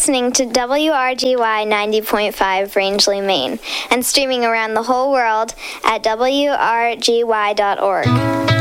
listening to WRGY 90.5 Rangeley, Maine, and streaming around the whole world at WRGY.org.